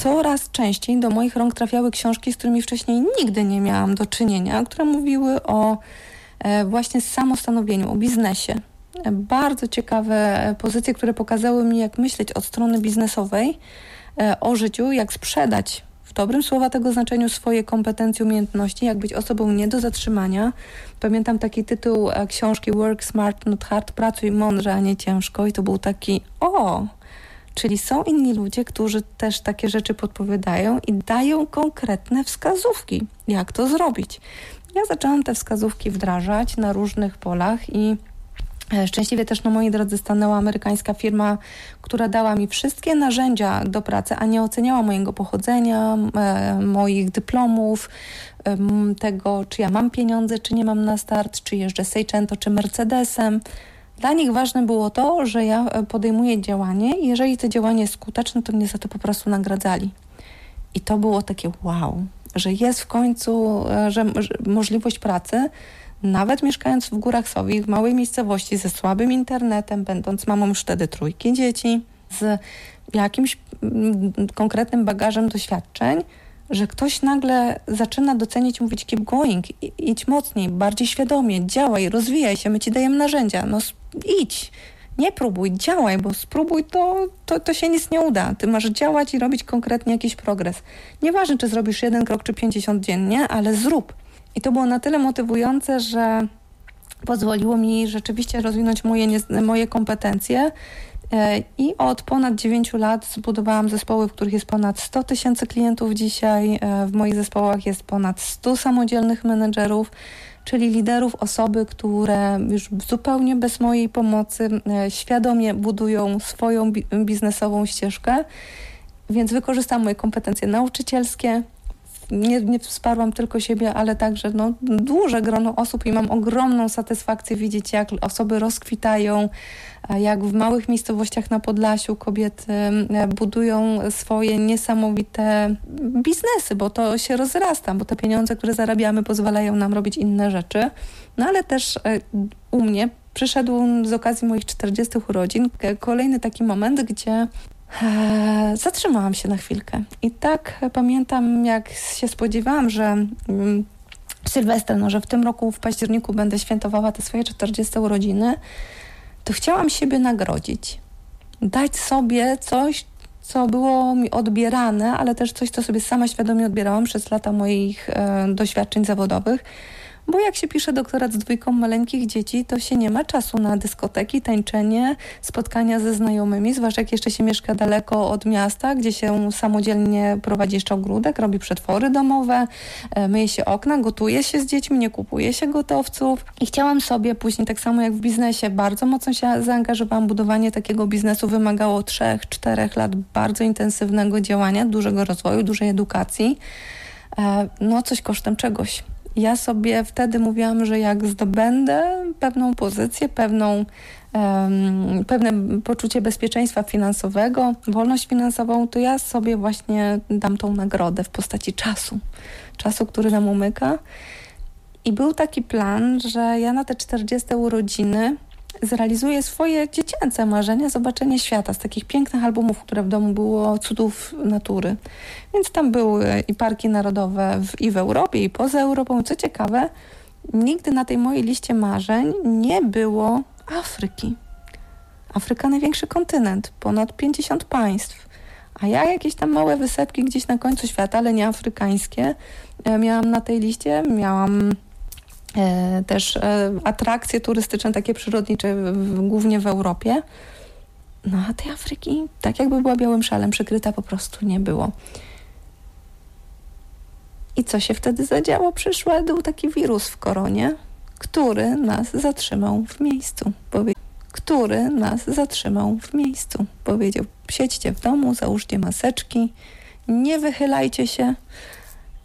coraz częściej do moich rąk trafiały książki, z którymi wcześniej nigdy nie miałam do czynienia, które mówiły o właśnie samostanowieniu, o biznesie. Bardzo ciekawe pozycje, które pokazały mi, jak myśleć od strony biznesowej o życiu, jak sprzedać w dobrym słowa tego znaczeniu swoje kompetencje, umiejętności, jak być osobą nie do zatrzymania. Pamiętam taki tytuł książki Work Smart Not Hard, pracuj mądrze, a nie ciężko, i to był taki czyli są inni ludzie, którzy też takie rzeczy podpowiadają i dają konkretne wskazówki, jak to zrobić. Ja zaczęłam te wskazówki wdrażać na różnych polach i szczęśliwie też na mojej drodze stanęła amerykańska firma, która dała mi wszystkie narzędzia do pracy, a nie oceniała mojego pochodzenia, moich dyplomów, tego, czy ja mam pieniądze, czy nie mam na start, czy jeżdżę Seicento, czy Mercedesem. Dla nich ważne było to, że ja podejmuję działanie i jeżeli to działanie jest skuteczne, to mnie za to po prostu nagradzali. I to było takie wow, że jest w końcu że możliwość pracy, nawet mieszkając w Górach Sowich, w małej miejscowości, ze słabym internetem, będąc mamą już wtedy 3 dzieci, z jakimś konkretnym bagażem doświadczeń, że ktoś nagle zaczyna docenić, mówić keep going, idź mocniej, bardziej świadomie, działaj, rozwijaj się, my ci dajemy narzędzia, idź, nie próbuj, działaj, bo spróbuj, to się nic nie uda. Ty masz działać i robić konkretnie jakiś progres. Nieważne, czy zrobisz 1 krok, czy 50 dziennie, ale zrób. I to było na tyle motywujące, że pozwoliło mi rzeczywiście rozwinąć moje kompetencje i od ponad 9 lat zbudowałam zespoły, w których jest ponad 100 000 klientów dzisiaj. W moich zespołach jest ponad 100 samodzielnych menedżerów, czyli liderów, osoby, które już zupełnie bez mojej pomocy świadomie budują swoją biznesową ścieżkę, więc wykorzystam moje kompetencje nauczycielskie. Nie wsparłam tylko siebie, ale także duże grono osób i mam ogromną satysfakcję widzieć, jak osoby rozkwitają, jak w małych miejscowościach na Podlasiu kobiety budują swoje niesamowite biznesy, bo to się rozrasta, bo te pieniądze, które zarabiamy, pozwalają nam robić inne rzeczy. No ale też u mnie przyszedł z okazji moich 40 urodzin kolejny taki moment, gdzie zatrzymałam się na chwilkę. I tak pamiętam, jak się spodziewałam, że Sylwester, że w tym roku w październiku będę świętowała te swoje 40 urodziny, to chciałam siebie nagrodzić. Dać sobie coś, co było mi odbierane, ale też coś, co sobie sama świadomie odbierałam przez lata moich doświadczeń zawodowych. Bo jak się pisze doktorat z 2 maleńkich dzieci, to się nie ma czasu na dyskoteki, tańczenie, spotkania ze znajomymi, zwłaszcza jak jeszcze się mieszka daleko od miasta, gdzie się samodzielnie prowadzi jeszcze ogródek, robi przetwory domowe, myje się okna, gotuje się z dziećmi, nie kupuje się gotowców. I chciałam sobie później, tak samo jak w biznesie, bardzo mocno się zaangażowałam. Budowanie takiego biznesu wymagało 3-4 lat bardzo intensywnego działania, dużego rozwoju, dużej edukacji. Coś kosztem czegoś. Ja sobie wtedy mówiłam, że jak zdobędę pewną pozycję, pewne poczucie bezpieczeństwa finansowego, wolność finansową, to ja sobie właśnie dam tą nagrodę w postaci czasu, który nam umyka. I był taki plan, że ja na te 40 urodziny zrealizuję swoje dziecięce marzenia, zobaczenie świata z takich pięknych albumów, które w domu było cudów natury. Więc tam były i parki narodowe i w Europie, i poza Europą. Co ciekawe, nigdy na tej mojej liście marzeń nie było Afryki. Afryka największy kontynent, ponad 50 państw. A ja jakieś tam małe wysepki gdzieś na końcu świata, ale nie afrykańskie, miałam na tej liście. Miałam też atrakcje turystyczne, takie przyrodnicze, głównie w Europie. A tej Afryki, tak jakby była białym szalem przykryta, po prostu nie było. I co się wtedy zadziało? Przyszedł taki wirus w koronie, który nas zatrzymał w miejscu. Powiedział, siedźcie w domu, załóżcie maseczki, nie wychylajcie się,